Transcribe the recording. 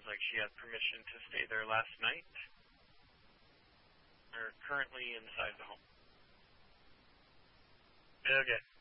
like she had permission to stay there last night. They're currently inside the home. Okay.